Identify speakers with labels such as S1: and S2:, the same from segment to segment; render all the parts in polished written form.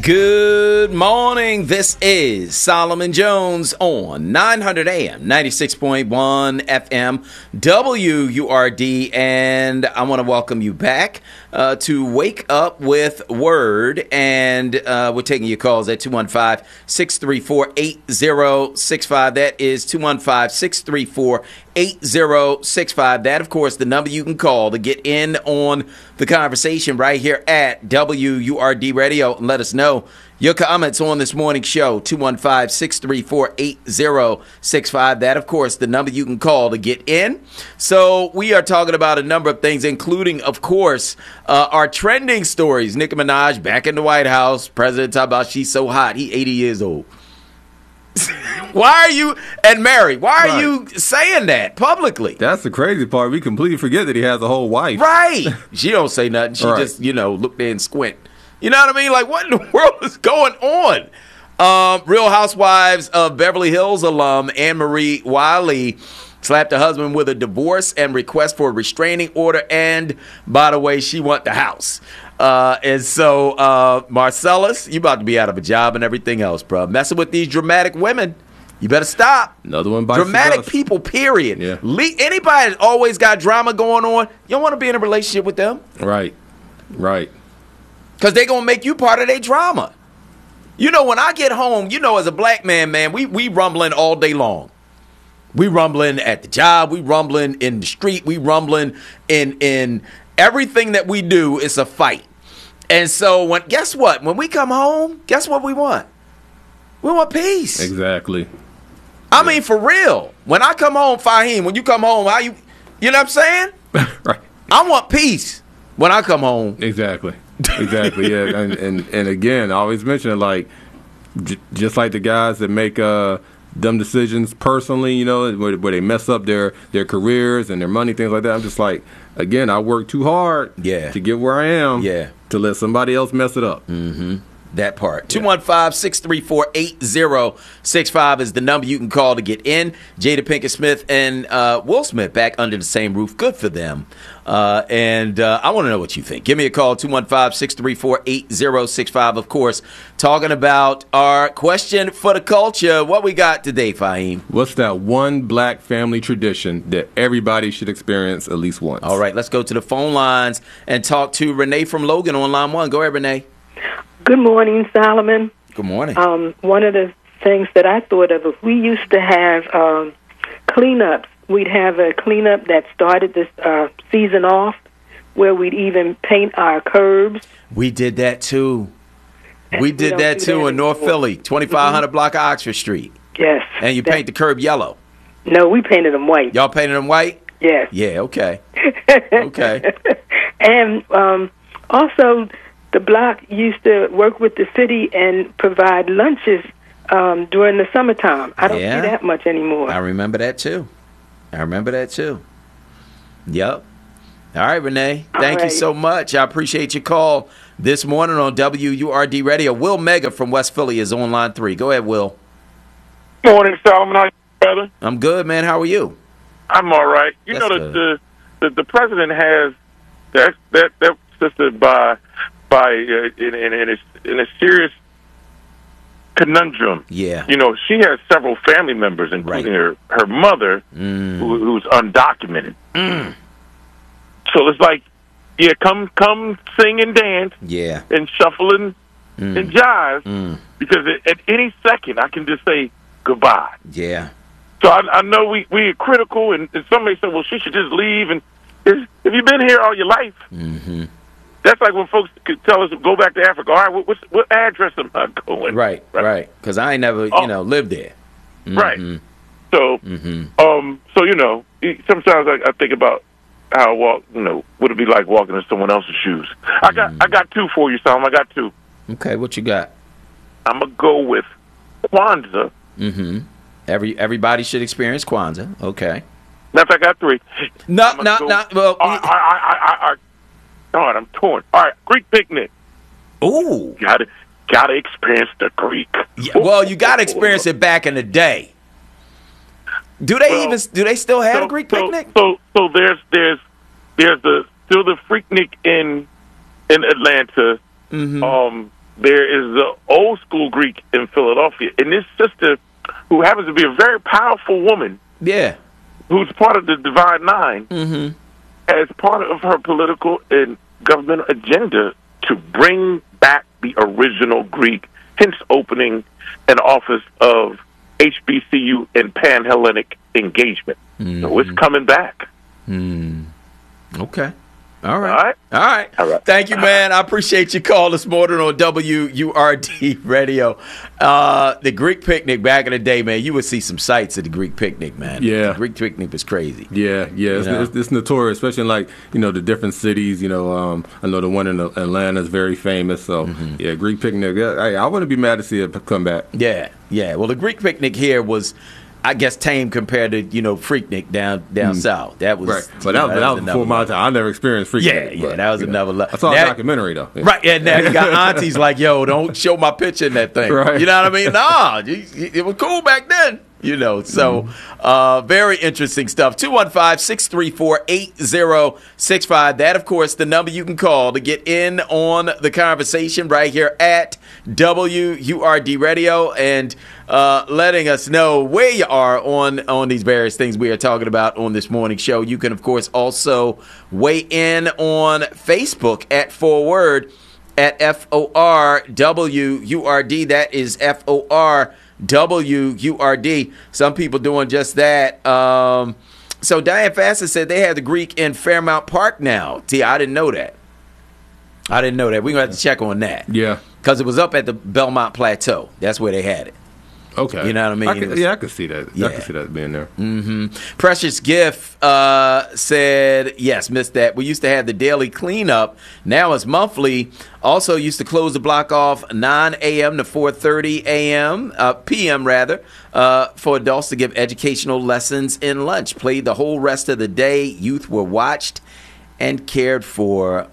S1: Good morning. This is Solomon Jones on 900 AM, 96.1 FM, WURD, and I want to welcome you back to Wake Up with Word, and we're taking your calls at 215-634-8065. That is 215-634-8065. That, of course, the number you can call to get in on the conversation right here at WURD Radio, and let us know your comments on this morning's show, 215-634-8065. That, of course, the number you can call to get in. So we are talking about a number of things, including, of course, our trending stories. Nicki Minaj back in the White House. President talking about she's so hot. He 80 years old. Why are you, and Mary, why are you saying that publicly?
S2: That's the crazy part. We completely forget that he has a whole wife.
S1: Right. She don't say nothing. She just, look there and squint. You know what I mean? Like, what in the world is going on? Real Housewives of Beverly Hills alum Anne-Marie Wiley slapped her husband with a divorce and request for a restraining order. And, by the way, she want the house. And so, Marcellus, you about to be out of a job and everything else, bro. Messing with these dramatic women. You better stop.
S2: Another one bites
S1: dramatic people, period.
S2: Yeah.
S1: Anybody that's always got drama going on, you don't want to be in a relationship with them.
S2: Right.
S1: Because they're going to make you part of their drama. You know, when I get home, as a black man, we rumbling all day long. We rumbling at the job. We rumbling in the street. We rumbling in everything that we do is a fight. And so, guess what? When we come home, guess what we want? We want peace.
S2: Exactly.
S1: I mean, for real. When I come home, Fahim, when you come home, you know what I'm saying?
S2: Right.
S1: I want peace when I come home.
S2: Exactly, yeah. And again, I always mention it, like, just like the guys that make dumb decisions personally, where they mess up their careers and their money, things like that. I'm just like, again, I work too hard to get where I am to let somebody else mess it up.
S1: Mm-hmm. That part. 215-634-8065 is the number you can call to get in. Jada Pinkett Smith and Will Smith back under the same roof. Good for them. And I want to know what you think. Give me a call, 215-634-8065. Of course, talking about our question for the culture. What we got today, Fahim?
S2: What's that one black family tradition that everybody should experience at least once?
S1: All right, let's go to the phone lines and talk to Renee from Logan on line 1. Go ahead, Renee.
S3: Good morning, Solomon.
S1: Good morning.
S3: One of the things that I thought of, if we used to have cleanups, we'd have a cleanup that started this season off where we'd even paint our curbs.
S1: We did that, too. We did that, too, in North Philly, 2500 block of Oxford Street.
S3: Yes.
S1: And you paint the curb yellow.
S3: No, we painted them white.
S1: Y'all painted them white?
S3: Yes.
S1: Yeah, okay. Okay.
S3: And also, the block used to work with the city and provide lunches during the summertime. I don't see that much anymore.
S1: I remember that, too. Yep. All right, Renee. Thank you so much. I appreciate your call this morning on WURD Radio. Will Mega from West Philly is on line 3. Go ahead, Will.
S4: Morning, Solomon. How you, brother?
S1: I'm good, man. How are you?
S4: I'm all right. You know that the president has that sister by in a serious conundrum.
S1: Yeah.
S4: She has several family members, including her mother, who's undocumented.
S1: Mm.
S4: So it's like, come sing and dance, and shuffle and jive, because at any second I can just say goodbye.
S1: Yeah.
S4: So I know we are critical, and somebody said, well, she should just leave. And have you been here all your life?
S1: Mm-hmm.
S4: That's like when folks could tell us to go back to Africa. All right, what address am I going?
S1: Right. Because I ain't never, lived there. Mm-hmm.
S4: Right. So, sometimes I think about how I walk. What it'd be like walking in someone else's shoes. I got two for you, Solomon. I got two.
S1: Okay, what you got?
S4: I'm gonna go with Kwanzaa.
S1: Mm-hmm. Everybody should experience Kwanzaa. Okay.
S4: Matter of fact, I got three.
S1: No. Well,
S4: all right, I'm torn. All right, Greek picnic.
S1: Ooh.
S4: Gotta experience the Greek.
S1: Yeah, well, you gotta experience it back in the day. Do they still have a Greek picnic?
S4: So there's still the Freaknik in Atlanta.
S1: Mm-hmm.
S4: there is the old school Greek in Philadelphia, and this sister, who happens to be a very powerful woman, who's part of the Divine Nine, as part of her political and governmental agenda to bring back the original Greek, hence opening an office of HBCU and Pan-Hellenic engagement. So it's coming back.
S1: Okay. All right. Thank you, man. I appreciate your call this morning on WURD Radio. The Greek picnic back in the day, man, you would see some sights at the Greek picnic, man.
S2: Yeah.
S1: The Greek picnic was crazy.
S2: Yeah. It's notorious, especially in, like, the different cities. I know the one in Atlanta is very famous. So, yeah, Greek picnic. I wouldn't be mad to see it come back.
S1: Yeah. Well, the Greek picnic here was, I guess, tame compared to Freaknik down south. That was
S2: right, but that was before my time. I never experienced Freaknik.
S1: Yeah, that was another level.
S2: I saw a documentary though. Yeah.
S1: Right, yeah. Now you got aunties like, yo, don't show my picture in that thing.
S2: Right.
S1: You know what I mean? Nah, it was cool back then. So very interesting stuff. 215-634-8065. That, of course, the number you can call to get in on the conversation right here at WURD Radio, and letting us know where you are on these various things we are talking about on this morning show. You can, of course, also weigh in on Facebook at Forward at FORWURD. That is FORWURD. Some people doing just that. So Diane Faster said they have the Greek in Fairmount Park now. I didn't know that. We're going to have to check on that.
S2: Yeah.
S1: Because it was up at the Belmont Plateau. That's where they had it.
S2: Okay.
S1: You know what I mean?
S2: I could see that. Yeah. I could see that being there.
S1: Precious Gift said, yes, missed that. We used to have the daily cleanup. Now it's monthly. Also used to close the block off 9 a.m. to 4:30 a.m. p.m. For adults to give educational lessons in lunch. Played the whole rest of the day. Youth were watched and cared for.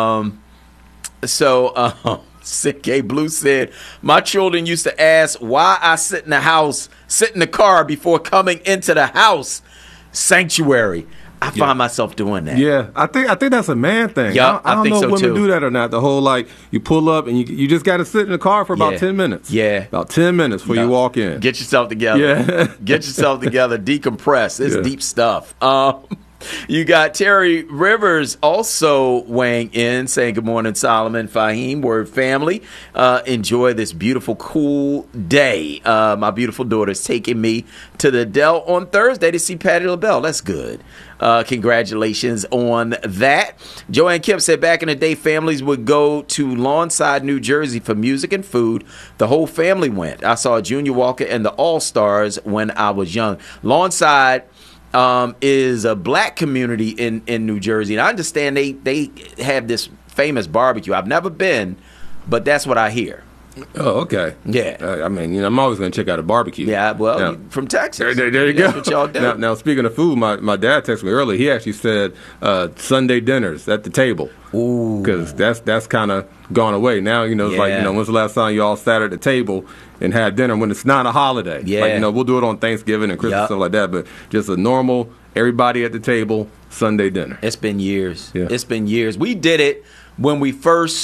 S1: K Blue said, my children used to ask why I sit in the car before coming into the house. Sanctuary. I find myself doing that.
S2: Yeah, I think that's a man thing.
S1: Yeah,
S2: I don't know if women
S1: do
S2: that or not. The whole, like, you pull up and you just got to sit in the car for about 10 minutes.
S1: Yeah.
S2: About 10 minutes before you walk in.
S1: Get yourself together.
S2: Yeah.
S1: Get yourself together. Decompress. It's deep stuff. You got Terry Rivers also weighing in, saying good morning, Solomon, Fahim, Word family. Enjoy this beautiful, cool day. My beautiful daughter's taking me to the Dell on Thursday to see Patti LaBelle. That's good. Congratulations on that. Joanne Kemp said back in the day, families would go to Lawnside, New Jersey for music and food. The whole family went. I saw Junior Walker and the All-Stars when I was young. Lawnside is a black community in New Jersey. And I understand they have this famous barbecue. I've never been, but that's what I hear.
S2: Oh, okay.
S1: Yeah.
S2: I mean, I'm always going to check out a barbecue.
S1: Yeah, well, from Texas.
S2: There you go.
S1: That's what y'all do.
S2: Now, speaking of food, my dad texted me earlier. He actually said Sunday dinners at the table.
S1: Ooh.
S2: Because that's kind of gone away. Now, it's like, when's the last time you all sat at the table and had dinner when it's not a holiday?
S1: Yeah.
S2: Like, we'll do it on Thanksgiving and Christmas, stuff like that, but just a normal, everybody at the table, Sunday dinner.
S1: It's been years.
S2: Yeah.
S1: It's been years. We did it when we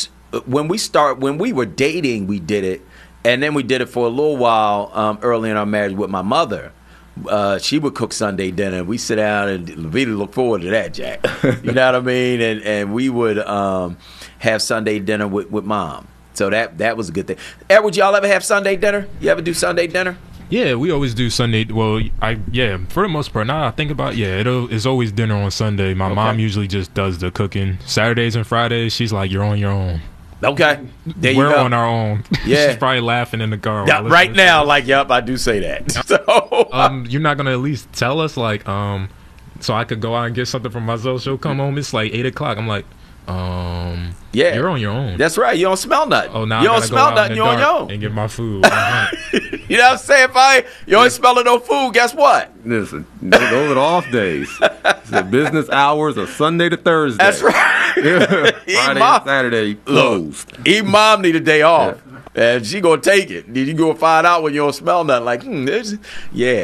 S1: were dating, we did it. And then we did it for a little while early in our marriage with my mother. She would cook Sunday dinner. We sit down and Levita look forward to that, Jack. You know what I mean? And we would have Sunday dinner with Mom. So that was a good thing. Edward, y'all ever have Sunday dinner? You ever do Sunday dinner?
S5: Yeah, we always do Sunday. Well, for the most part. Now I think about it's always dinner on Sunday. My mom usually just does the cooking. Saturdays and Fridays, she's like, you're on your own.
S1: Okay, there you
S5: We're
S1: go.
S5: on our own.
S1: Yeah,
S5: she's probably laughing in the car.
S1: Right now, like, yep, I do say that. So,
S5: you're not gonna at least tell us, like, so I could go out and get something from myself. She'll come home. It's like 8:00. I'm like,
S1: yeah,
S5: you're on your own.
S1: That's right. You don't smell nothing.
S5: Oh, now
S1: you don't smell nothing. You're on your own.
S5: And get my food.
S1: You know what I'm saying? You ain't smelling no food, guess what?
S2: Listen, those are the off days. The business hours are Sunday to Thursday.
S1: That's right.
S2: Friday and Saturday closed.
S1: Look, even Mom need a day off. And she gonna take it. You gonna find out when you don't smell nothing. Like,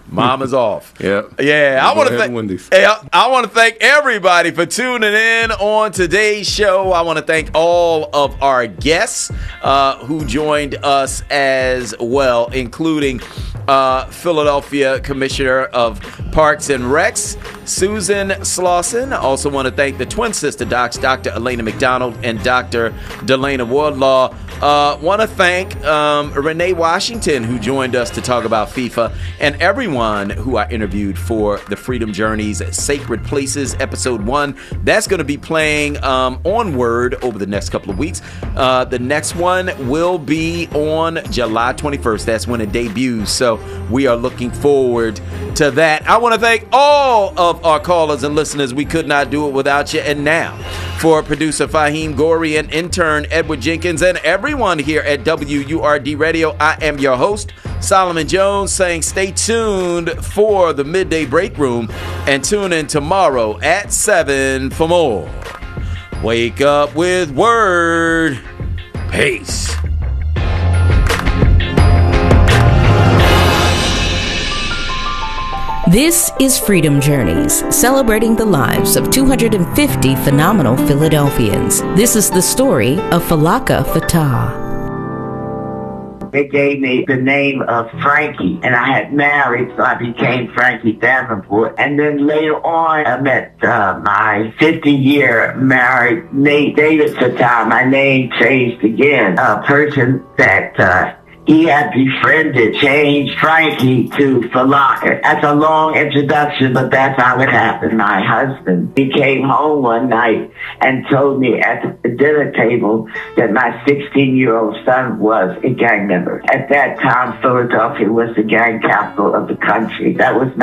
S1: Mama's off.
S2: Yep.
S1: Yeah. I want to thank everybody for tuning in on today's show. I want to thank all of our guests who joined us as well, including Philadelphia Commissioner of Parks and Recs, Susan Slauson. I also want to thank the twin sister docs, Dr. Elena McDonald and Dr. Delana Wardlaw. Want to thank Renee Washington, who joined us to talk about FIFA, and everyone who I interviewed for the Freedom Journeys Sacred Places Episode 1. That's going to be playing onward over the next couple of weeks. The next one will be on July 21st. That's when it debuts. So we are looking forward to that. I want to thank all of our callers and listeners. We could not do it without you. And now, for producer Fahim Gori and intern Edward Jenkins and everyone here at WURD Radio, I am your host, Solomon Jones, saying stay tuned for the Midday Break Room and tune in tomorrow at 7 for more. Wake up with Word. Peace.
S6: This is Freedom Journeys, celebrating the lives of 250 phenomenal Philadelphians. This is the story of Falaka Fatah.
S7: They gave me the name of Frankie, and I had married, so I became Frankie Davenport. And then later on, I met my 50-year married Nate David Fatah. My name changed again. A person that he had befriended changed Frankie to Falaka. That's a long introduction, but that's how it happened. My husband, he came home one night and told me at the dinner table that my 16-year-old son was a gang member. At that time, Philadelphia was the gang capital of the country. That was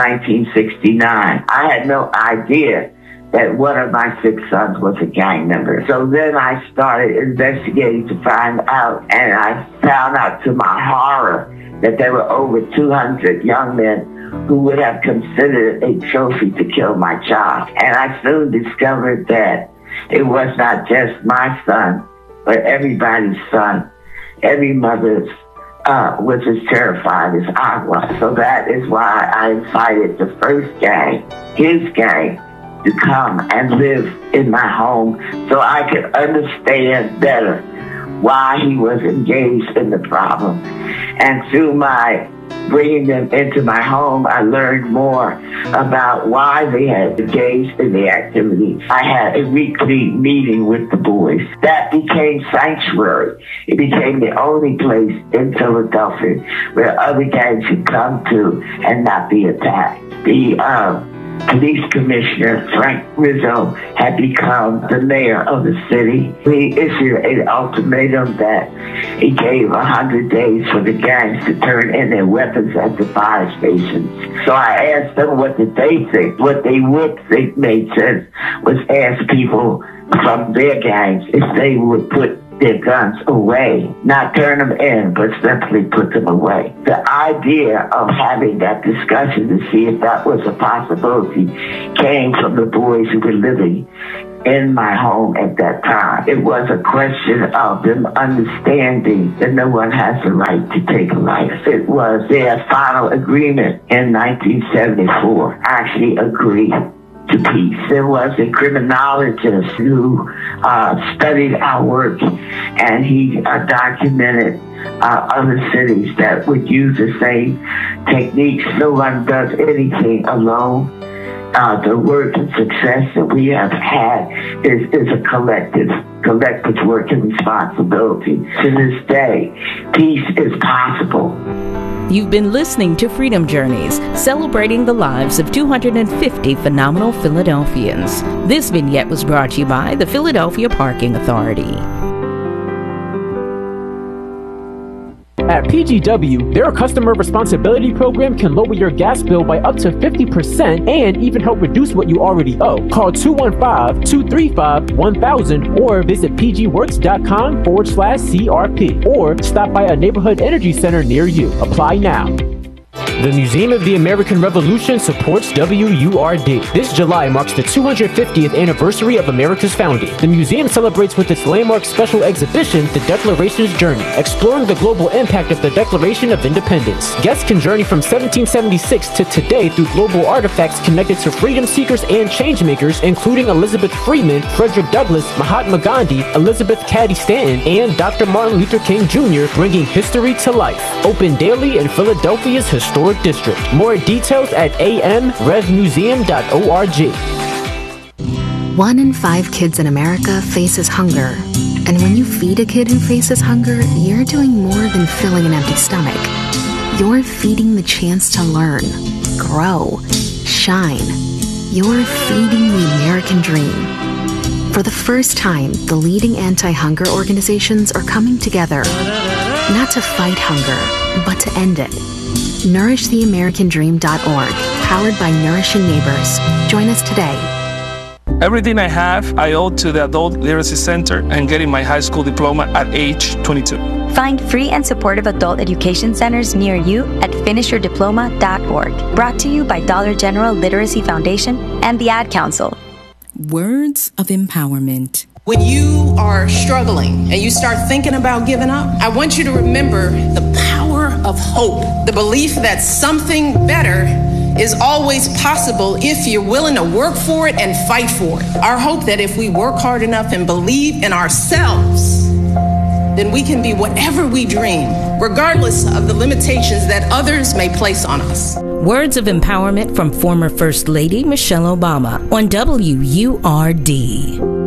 S7: 1969. I had no idea that one of my 6 sons was a gang member. So then I started investigating to find out, and I found out to my horror that there were over 200 young men who would have considered a trophy to kill my child. And I soon discovered that it was not just my son, but everybody's son. Every mother's was as terrified as I was. So that is why I invited the first gang, his gang, to come and live in my home so I could understand better why he was engaged in the problem. And through my bringing them into my home, I learned more about why they had engaged in the activities. I had a weekly meeting with the boys. That became sanctuary. It became the only place in Philadelphia where other gangs could come to and not be attacked. The police commissioner, Frank Rizzo, had become the mayor of the city. He issued an ultimatum that he gave 100 days for the gangs to turn in their weapons at the fire stations. So I asked them what did they think. What they would think made sense was ask people from their gangs if they would put their guns away, not turn them in, but simply put them away. The idea of having that discussion to see if that was a possibility came from the boys who were living in my home at that time. It was a question of them understanding that no one has the right to take a life. It was their final agreement in 1974, actually agreed to peace. There was a criminologist who studied our work, and he documented other cities that would use the same techniques. No one does anything alone. The work and success that we have had is a collective work and responsibility. To this day, peace is possible.
S6: You've been listening to Freedom Journeys, celebrating the lives of 250 phenomenal Philadelphians. This vignette was brought to you by the Philadelphia Parking Authority.
S8: At PGW, their customer responsibility program can lower your gas bill by up to 50% and even help reduce what you already owe. Call 215-235-1000 or visit pgworks.com/CRP or stop by a neighborhood energy center near you. Apply now. The Museum of the American Revolution supports WURD. This July marks the 250th anniversary of America's founding. The museum celebrates with its landmark special exhibition, The Declaration's Journey, exploring the global impact of the Declaration of Independence. Guests can journey from 1776 to today through global artifacts connected to freedom seekers and changemakers, including Elizabeth Freeman, Frederick Douglass, Mahatma Gandhi, Elizabeth Cady Stanton, and Dr. Martin Luther King Jr., bringing history to life. Open daily in Philadelphia's historic district. More details at amrevmuseum.org.
S9: 1 in 5 kids in America faces hunger. And when you feed a kid who faces hunger, you're doing more than filling an empty stomach. You're feeding the chance to learn, grow, shine. You're feeding the American dream. For the first time, the leading anti-hunger organizations are coming together, not to fight hunger, but to end it. NourishTheAmericanDream.org, powered by Nourishing Neighbors. Join us today.
S10: Everything I have, I owe to the Adult Literacy Center and getting my high school diploma at age 22.
S11: Find free and supportive adult education centers near you at finishyourdiploma.org. Brought to you by Dollar General Literacy Foundation and the Ad Council.
S12: Words of empowerment.
S13: When you are struggling and you start thinking about giving up, I want you to remember the power of hope, the belief that something better is always possible if you're willing to work for it and fight for it. Our hope that if we work hard enough and believe in ourselves, then we can be whatever we dream, regardless of the limitations that others may place on us.
S6: Words of empowerment from former First Lady Michelle Obama on WURD.